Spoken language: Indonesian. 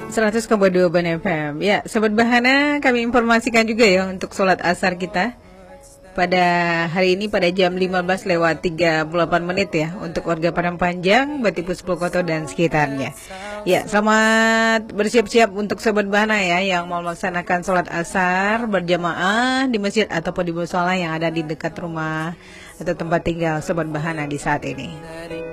100,2 Ban FM. Ya, Sobat Bahana, kami informasikan juga ya untuk sholat asar kita pada hari ini pada jam 15:38 ya untuk warga Padang Panjang, Batipus Purwokerto dan sekitarnya. Ya, selamat bersiap-siap untuk Sobat Bahana ya yang mau melaksanakan sholat asar berjamaah di masjid ataupun di mushola yang ada di dekat rumah atau tempat tinggal Sobat Bahana di saat ini.